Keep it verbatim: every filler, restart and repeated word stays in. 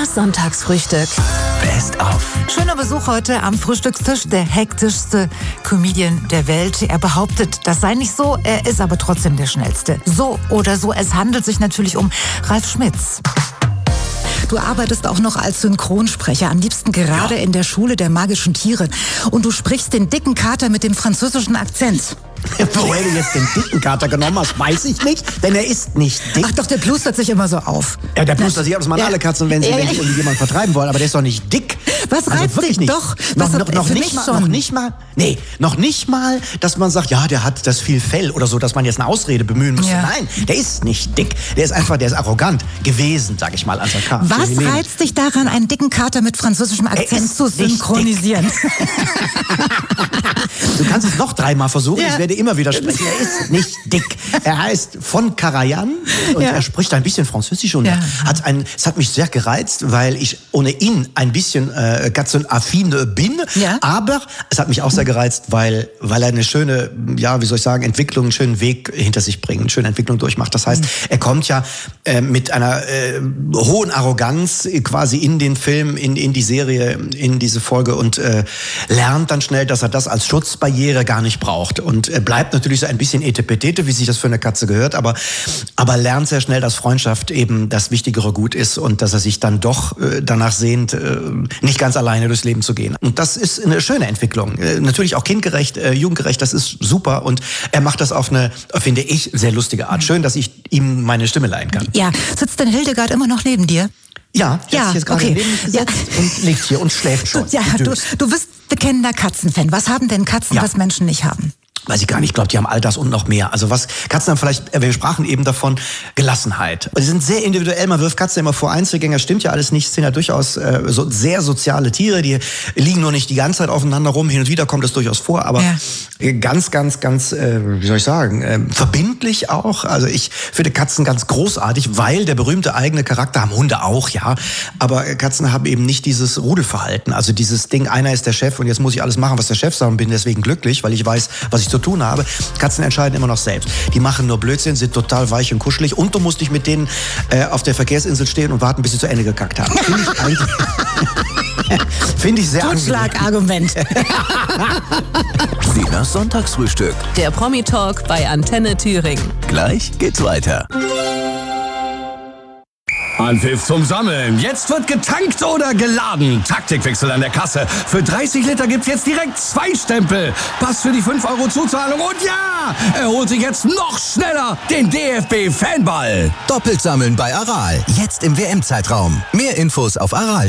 Das Sonntagsfrühstück. Best of. Schöner Besuch heute am Frühstückstisch, der hektischste Comedian der Welt. Er behauptet, das sei nicht so, er ist aber trotzdem der Schnellste. So oder so, es handelt sich natürlich um Ralf Schmitz. Du arbeitest auch noch als Synchronsprecher, am liebsten gerade ja. in der Schule der magischen Tiere. Und du sprichst den dicken Kater mit dem französischen Akzent. Woher du jetzt den dicken Kater genommen hast, weiß ich nicht, denn er ist nicht dick. Ach doch, der plustert sich immer so auf. Ja, der plustert sich auf, das machen ja. alle Katzen, wenn sie, ja, wenn ja. sie irgendwie jemanden vertreiben wollen, aber der ist doch nicht dick. Was reizt also dich nicht. doch? Noch, Was noch, noch, für nicht mich mal, schon. noch nicht mal, nee, noch nicht mal, dass man sagt, ja, der hat das viel Fell oder so, dass man jetzt eine Ausrede bemühen müsste. Ja. Nein, der ist nicht dick. Der ist einfach, der ist arrogant gewesen, sag ich mal, als er kam. Was reizt dich daran, einen dicken Kater mit französischem Akzent zu synchronisieren? Du kannst es noch dreimal versuchen, Ja. ich werde immer wieder sprechen. Er ist nicht dick. Er heißt von Karajan und Ja. er spricht ein bisschen Französisch und Ja. hat ein, es hat mich sehr gereizt, weil ich ohnehin ein bisschen äh, katzenaffin bin. Ja. Aber es hat mich auch sehr gereizt, weil, weil er eine schöne, ja, wie soll ich sagen, Entwicklung, einen schönen Weg hinter sich bringt, eine schöne Entwicklung durchmacht. Das heißt, er kommt ja äh, mit einer äh, hohen Arroganz quasi in den Film, in, in die Serie, in diese Folge und äh, lernt dann schnell, dass er das als Schutzbarriere gar nicht braucht. Und er bleibt natürlich so ein bisschen etepetete, wie sich das für eine Katze gehört, aber, aber lernt sehr schnell, dass Freundschaft eben das wichtigere Gut ist und dass er sich dann doch äh, danach sehnt, äh, nicht ganz alleine durchs Leben zu gehen. Und das ist eine schöne Entwicklung. Äh, natürlich auch kindgerecht, äh, jugendgerecht, das ist super. Und er macht das auf eine, finde ich, sehr lustige Art. Schön, dass ich ihm meine Stimme leihen kann. Ja, sitzt denn Hildegard immer noch neben dir? Ja, der Ja, ist jetzt gerade okay. neben mich gesetzt Ja. und liegt hier und schläft schon. Ja, du, Döst. du bist bekennender Katzenfan. Was haben denn Katzen, Ja. was Menschen nicht haben? Weiß ich gar nicht, ich glaube, die haben all das und noch mehr. Also was Katzen haben vielleicht, wir sprachen eben davon, Gelassenheit. Sie sind sehr individuell, man wirft Katzen immer vor, Einzelgänger, stimmt ja alles nicht. Es sind ja durchaus äh, so sehr soziale Tiere, die liegen nur nicht die ganze Zeit aufeinander rum. Hin und wieder kommt das durchaus vor, aber Ja. ganz, ganz, ganz, äh, wie soll ich sagen, äh, verbindlich auch. Also ich finde Katzen ganz großartig, weil der berühmte eigene Charakter haben Hunde auch, ja. Aber Katzen haben eben nicht dieses Rudelverhalten. Also dieses Ding, einer ist der Chef und jetzt muss ich alles machen, was der Chef sagt und bin deswegen glücklich, weil ich weiß, was ich zu tun habe. Katzen entscheiden immer noch selbst. Die machen nur Blödsinn, sind total weich und kuschelig und du musst dich mit denen äh, auf der Verkehrsinsel stehen und warten, bis sie zu Ende gekackt haben. Finde ich eigentlich... Finde ich sehr angenehm. Totschlagargument. Sinas Sonntagsfrühstück. Der Promi-Talk bei Antenne Thüringen. Gleich geht's weiter. Anpfiff zum Sammeln. Jetzt wird getankt oder geladen. Taktikwechsel an der Kasse. Für dreißig Liter gibt's jetzt direkt zwei Stempel. Pass für die fünf Euro Zuzahlung. Und ja, er holt sich jetzt noch schneller den D F B-Fanball. Doppelt sammeln bei Aral. Jetzt im W M-Zeitraum. Mehr Infos auf aral.